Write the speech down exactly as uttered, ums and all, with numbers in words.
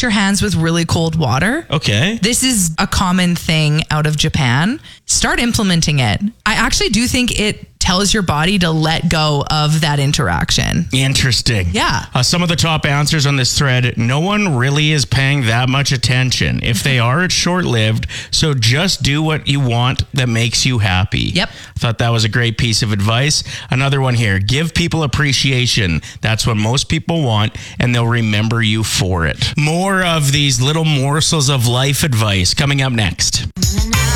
your hands with really cold water. Okay. This is a common thing out of Japan. Start implementing it. I actually do think it tells your body to let go of that interaction. Interesting. Yeah. Uh, some of the top answers on this thread, no one really is paying that much attention. If they are, it's short-lived. So just do what you want that makes you happy. Yep. I thought that was a great piece of advice. Another one here, give people appreciation. That's what most people want, and they'll remember you for it. More of these little morsels of life advice coming up next.